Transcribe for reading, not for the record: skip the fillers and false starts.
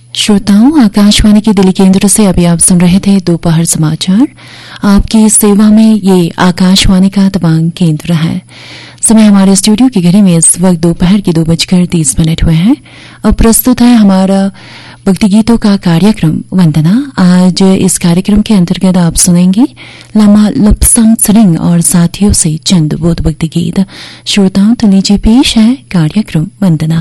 श्रोताओं, आकाशवाणी के दिल्ली केंद्र से अभी आप सुन रहे थे दोपहर समाचार। आपकी सेवा में ये आकाशवाणी का तवांग केंद्र है। समय हमारे स्टूडियो की घड़ी में इस वक्त दोपहर के 2:30 हुए हैं। अब प्रस्तुत है हमारा भक्ति गीतों का कार्यक्रम वंदना। आज इस कार्यक्रम के अंतर्गत आप सुनेंगे लामा लपसंग सरिंग और साथियों से चंद बोध भक्ति गीत। श्रोताओं, तो लीजिए पेश है कार्यक्रम वंदना।